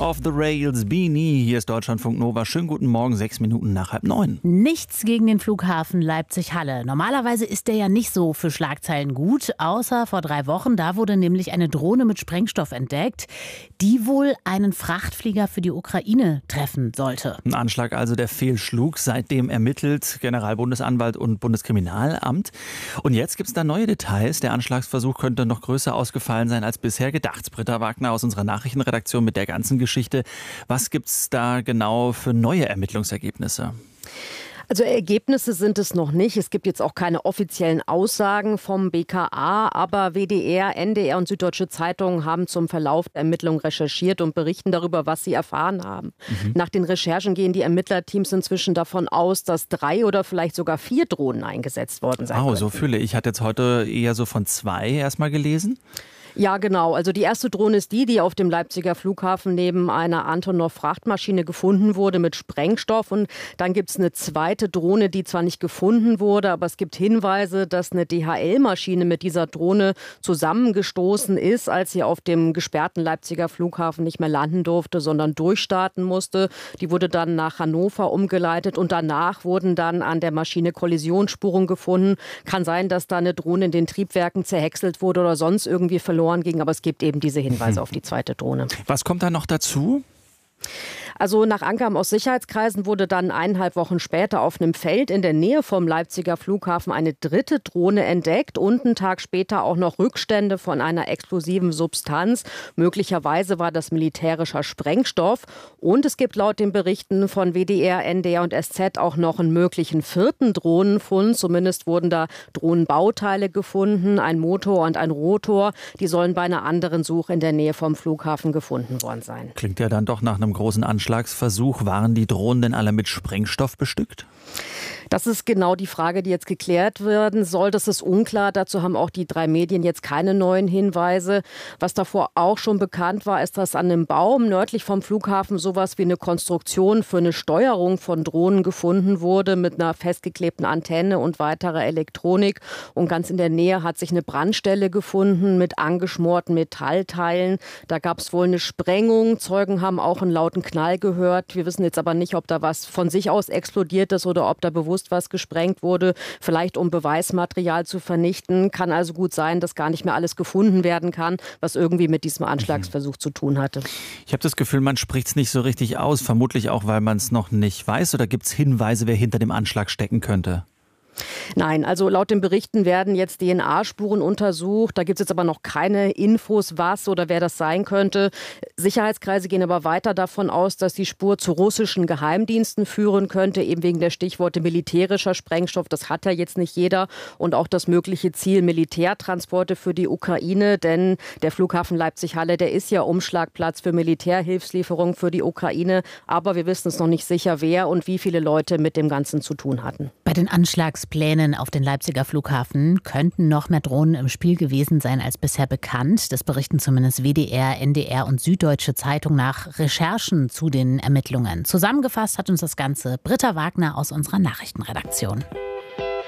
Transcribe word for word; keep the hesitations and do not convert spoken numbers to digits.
Off the Rails, Beanie. Hier ist Deutschlandfunk Nova. Schönen guten Morgen, sechs Minuten nach halb neun. Nichts gegen den Flughafen Leipzig-Halle. Normalerweise ist der ja nicht so für Schlagzeilen gut, außer vor drei Wochen. Da wurde nämlich eine Drohne mit Sprengstoff entdeckt, die wohl einen Frachtflieger für die Ukraine treffen sollte. Ein Anschlag also, der fehlschlug. Seitdem ermittelt Generalbundesanwalt und Bundeskriminalamt. Und jetzt gibt es da neue Details. Der Anschlagsversuch könnte noch größer ausgefallen sein als bisher gedacht. Britta Wagner aus unserer Nachrichtenredaktion mit der ganzen Geschichte. Was gibt es da genau für neue Ermittlungsergebnisse? Also Ergebnisse sind es noch nicht. Es gibt jetzt auch keine offiziellen Aussagen vom B K A, aber W D R, N D R und Süddeutsche Zeitung haben zum Verlauf der Ermittlungen recherchiert und berichten darüber, was sie erfahren haben. Mhm. Nach den Recherchen gehen die Ermittlerteams inzwischen davon aus, dass drei oder vielleicht sogar vier Drohnen eingesetzt worden sein Oh, könnten. So viele. Ich hatte jetzt heute eher so von zwei erstmal gelesen. Ja, genau. Also die erste Drohne ist die, die auf dem Leipziger Flughafen neben einer Antonov-Frachtmaschine gefunden wurde mit Sprengstoff. Und dann gibt es eine zweite Drohne, die zwar nicht gefunden wurde, aber es gibt Hinweise, dass eine D H L-Maschine mit dieser Drohne zusammengestoßen ist, als sie auf dem gesperrten Leipziger Flughafen nicht mehr landen durfte, sondern durchstarten musste. Die wurde dann nach Hannover umgeleitet und danach wurden dann an der Maschine Kollisionsspuren gefunden. Kann sein, dass da eine Drohne in den Triebwerken zerhäckselt wurde oder sonst irgendwie verloren ging, aber es gibt eben diese Hinweise auf die zweite Drohne. Was kommt da noch dazu? Also nach Angaben aus Sicherheitskreisen wurde dann eineinhalb Wochen später auf einem Feld in der Nähe vom Leipziger Flughafen eine dritte Drohne entdeckt und einen Tag später auch noch Rückstände von einer explosiven Substanz. Möglicherweise war das militärischer Sprengstoff. Und es gibt laut den Berichten von W D R, N D R und S Z auch noch einen möglichen vierten Drohnenfund. Zumindest wurden da Drohnenbauteile gefunden, ein Motor und ein Rotor. Die sollen bei einer anderen Suche in der Nähe vom Flughafen gefunden worden sein. Klingt ja dann doch nach einem großen Anschlagsversuch. Waren die Drohnen denn alle mit Sprengstoff bestückt? Das ist genau die Frage, die jetzt geklärt werden soll. Das ist unklar. Dazu haben auch die drei Medien jetzt keine neuen Hinweise. Was davor auch schon bekannt war, ist, dass an einem Baum nördlich vom Flughafen sowas wie eine Konstruktion für eine Steuerung von Drohnen gefunden wurde mit einer festgeklebten Antenne und weiterer Elektronik. Und ganz in der Nähe hat sich eine Brandstelle gefunden mit angeschmorten Metallteilen. Da gab es wohl eine Sprengung. Zeugen haben auch einen lauten Knall gehört. Wir wissen jetzt aber nicht, ob da was von sich aus explodiert ist oder ob da bewusst was gesprengt wurde, vielleicht um Beweismaterial zu vernichten. Kann also gut sein, dass gar nicht mehr alles gefunden werden kann, was irgendwie mit diesem Anschlagsversuch mhm. zu tun hatte. Ich habe das Gefühl, man spricht es nicht so richtig aus, vermutlich auch, weil man es noch nicht weiß. Oder gibt es Hinweise, wer hinter dem Anschlag stecken könnte? Nein, also laut den Berichten werden jetzt D N A-Spuren untersucht. Da gibt es jetzt aber noch keine Infos, was oder wer das sein könnte. Sicherheitskreise gehen aber weiter davon aus, dass die Spur zu russischen Geheimdiensten führen könnte, eben wegen der Stichworte militärischer Sprengstoff. Das hat ja jetzt nicht jeder. Und auch das mögliche Ziel Militärtransporte für die Ukraine. Denn der Flughafen Leipzig-Halle, der ist ja Umschlagplatz für Militärhilfslieferungen für die Ukraine. Aber wir wissen es noch nicht sicher, wer und wie viele Leute mit dem Ganzen zu tun hatten. Bei den Anschlagsplänen auf den Leipziger Flughafen könnten noch mehr Drohnen im Spiel gewesen sein als bisher bekannt. Das berichten zumindest W D R, N D R und Süddeutsche Zeitung nach Recherchen zu den Ermittlungen. Zusammengefasst hat uns das Ganze Britta Wagner aus unserer Nachrichtenredaktion.